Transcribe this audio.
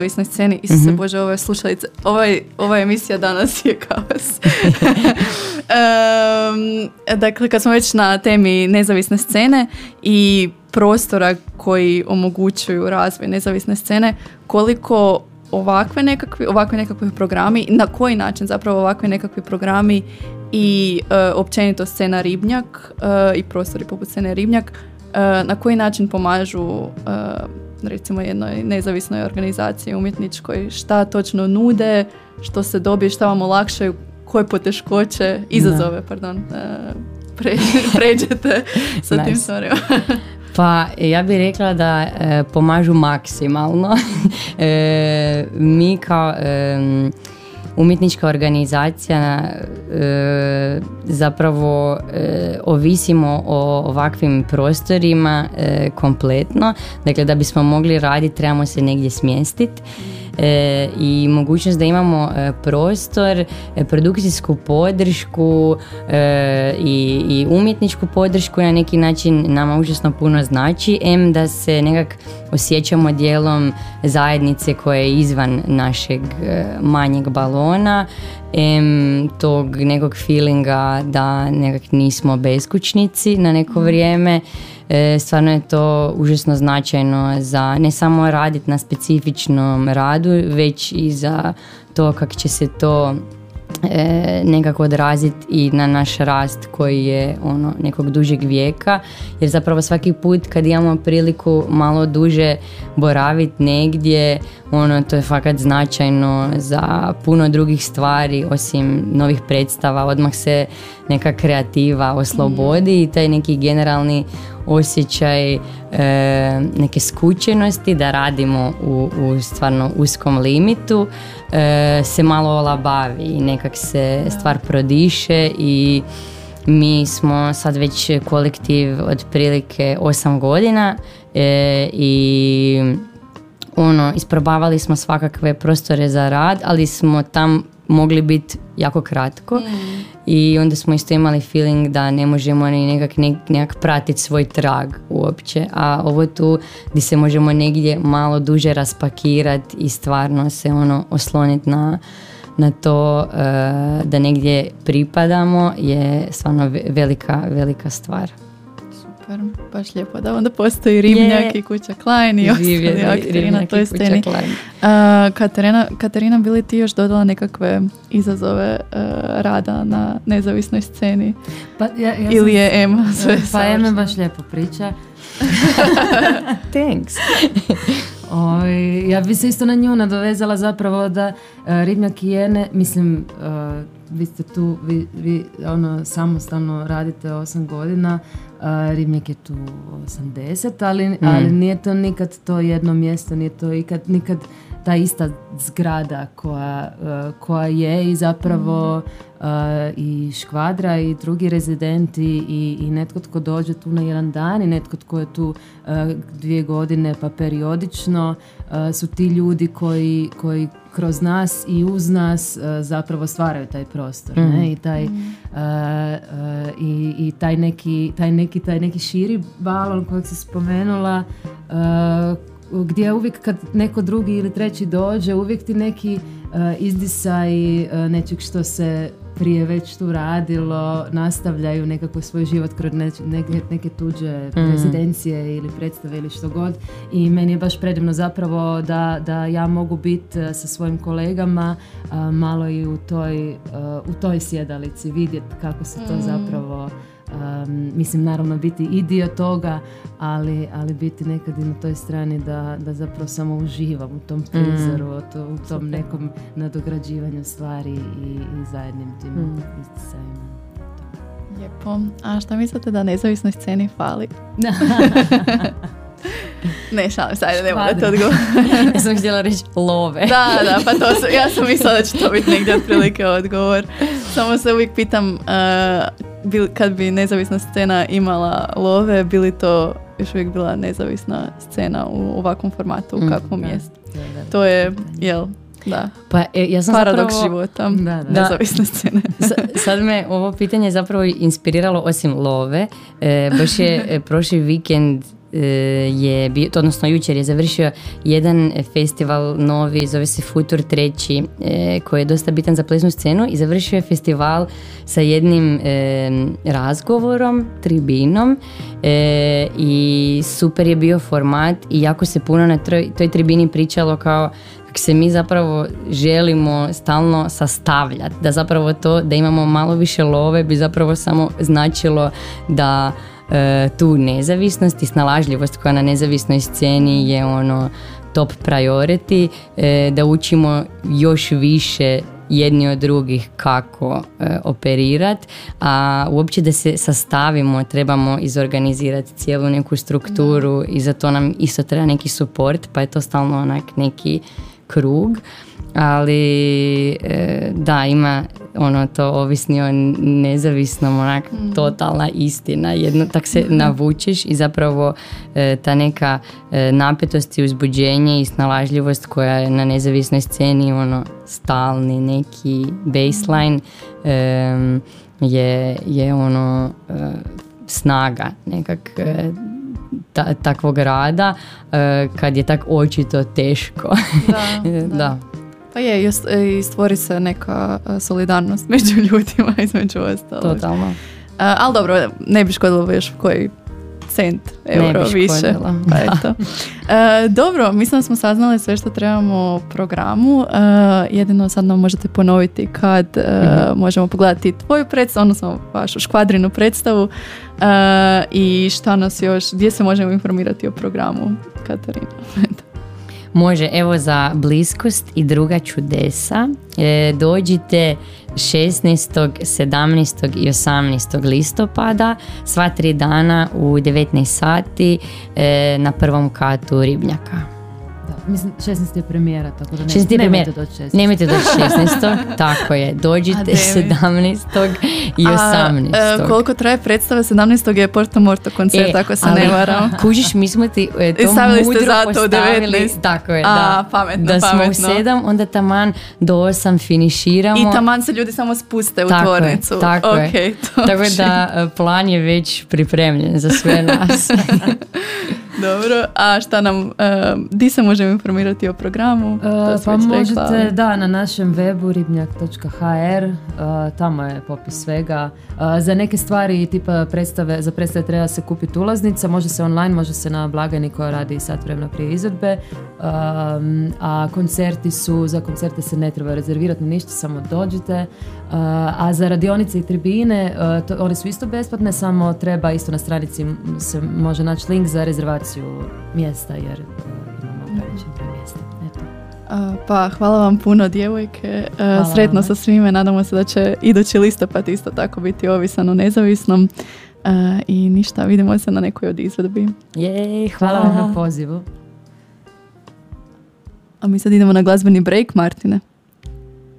nezavisnoj sceni. Isuse Bože, ove slušalice, ova emisija danas je kaos. Dakle, kad smo već na temi nezavisne scene i prostora koji omogućuju razvoj nezavisne scene, koliko ovakve nekakve programi, na koji način zapravo ovakve nekakvi programi i općenito scena Ribnjak i prostori poput scene Ribnjak, na koji način pomažu recimo jednoj nezavisnoj organizaciji umjetničkoj, šta točno nude, što se dobije, šta vam olakšaju, koje poteškoće, izazove, pređete sa tim stvarima. Pa ja bih rekla da pomažu maksimalno. Mi kao umjetnička organizacija zapravo ovisimo o ovakvim prostorima kompletno. Dakle, da bismo mogli raditi trebamo se negdje smjestiti. I mogućnost da imamo prostor, produkcijsku podršku i umjetničku podršku na neki način nama užasno puno znači. Da se nekak osjećamo dijelom zajednice koja je izvan našeg manjeg balona, tog nekog feelinga da nekak nismo beskućnici na neko vrijeme. Stvarno je to užasno značajno za ne samo raditi na specifičnom radu, već i za to kako će se to nekako odraziti i na naš rast koji je nekog dužeg vijeka, jer zapravo svaki put kad imamo priliku malo duže boraviti negdje, to je fakat značajno za puno drugih stvari osim novih predstava. Odmah se neka kreativa oslobodi i taj neki generalni osjećaj neke skučenosti da radimo u stvarno uskom limitu se malo olabavi i nekak se stvar prodiše. I mi smo sad već kolektiv otprilike 8 godina i isprobavali smo svakakve prostore za rad, ali smo tam mogli biti jako kratko i onda smo isto imali feeling da ne možemo ni nekak pratiti svoj trag uopće, a ovo tu gdje se možemo negdje malo duže raspakirati i stvarno se osloniti na to da negdje pripadamo je stvarno velika stvar. Super, baš lijepo da onda postoji Ribnjak i Kuća Klein i ostali akteri na toj sceni. Katarina, bi li ti još dodala nekakve izazove rada na nezavisnoj sceni? Pa, ili je Ema sve Pa Ema baš lijepo priča. Thanks. Ja bi se isto na nju nadovezala zapravo da Ribnjak i Ene, mislim, vi ste tu, vi samostalno radite 8 godina, Ribnjak je tu 80, ali nije to nikad to jedno mjesto, nije to nikad ta ista zgrada koja je i zapravo i Škvadra i drugi rezidenti i netko tko dođe tu na jedan dan i netko tko je tu 2 godine pa periodično su ti ljudi koji kroz nas i uz nas zapravo stvaraju taj prostor, ne? I taj neki širi balon kojeg si spomenula, gdje uvijek kad neko drugi ili treći dođe, uvijek ti neki izdisaj nečeg što se prije već tu radilo, nastavljaju nekako svoj život kroz neke tuđe rezidencije ili predstave ili što god. I meni je baš predivno zapravo da ja mogu biti sa svojim kolegama malo i u toj sjedalici, vidjeti kako se to zapravo mislim naravno biti i dio toga, ali biti nekad i na toj strani da zapravo samo uživam u tom prizoru, u tom nekom nadograđivanju stvari i zajednim tim istisajima. Lijepo. A šta mislite da nezavisnoj sceni fali? Ne, šalim se, ajde, ne morate odgovor. Ja sam htjela reći love. Da, pa ja sam mislila da će to biti negdje otprilike odgovor. Samo se uvijek pitam, kad bi nezavisna scena imala love, bi li to još uvijek bila nezavisna scena u ovakvom formatu, u kakvom mjestu? To je, da. Pa, ja sam paradoks života, nezavisne scene. Sad me ovo pitanje zapravo inspiriralo osim love. Baš je prošli vikend je bio, odnosno jučer je završio jedan festival novi, zove se Futur 3, koji je dosta bitan za plesnu scenu, i završio je festival sa jednim razgovorom, tribinom, i super je bio format i jako se puno na toj tribini pričalo kao kako se mi zapravo želimo stalno sastavljati, da zapravo to da imamo malo više love bi zapravo samo značilo da tu nezavisnost i snalažljivost koja na nezavisnoj sceni je ono top priority, da učimo još više jedni od drugih kako operirati, a uopće da se sastavimo trebamo izorganizirati cijelu neku strukturu i za to nam isto treba neki support, pa je to stalno onak neki krug, ali da, ima ono to ovisni o nezavisnom, onak totalna istina, jedno tak se navučeš i zapravo ta neka napetost i uzbuđenje i snalažljivost koja je na nezavisnoj sceni ono stalni neki baseline je ono snaga nekak takvog rada kad je tak očito teško. Da. Pa je, i stvori se neka solidarnost među ljudima, između ostalog. Totalno. Ali dobro, ne bi škodilo još koji cent, euro više. Pa eto. Dobro, mislim da smo saznali sve što trebamo o programu. Jedino sad nam možete ponoviti kad možemo pogledati tvoju predstavu, odnosno vašu škvadrinu predstavu, i šta nas još, gdje se možemo informirati o programu, Katarina. Može, evo za bliskost i druga čudesa dođite 16., 17. i 18. listopada, sva 3 dana u 19 sati na prvom katu Ribnjaka. Mislim, 16. je premijera, tako da nemojte doći 16. Nemojte doći 16. Tako je, dođite 17. i 18. Koliko traje predstava? 17. je Porto Morto koncert, ako se ne varam. Kužiš, mi smo ti to mudro postavili. Tako je, da. Pametno, da smo u 7, onda taman do 8 finiširamo. I taman se ljudi samo spuste u tvornicu. Tako je. Tako da plan je već pripremljen za sve nas. Dobro, a šta nam, di se možemo informirati o programu? Pa možete, na našem webu ribnjak.hr, tamo je popis svega. Za neke stvari tipa za predstave treba se kupiti ulaznica, može se online, može se na blagajni koja radi sat vremena prije izvedbe, a za koncerte se ne treba rezervirati ništa, samo dođite. A za radionice i tribine, one su isto besplatne, samo treba isto na stranici se može naći link za rezervaciju mjesta, jer imamo ograničen broj mjesta. Pa hvala vam puno, djevojke. Sretno sa svime, nadamo se da će idući listopad isto tako biti ovisan o nezavisnom. I ništa, vidimo se na nekoj od izvedbi. Hvala vam na pozivu. A mi sad idemo na glazbeni break, Martine.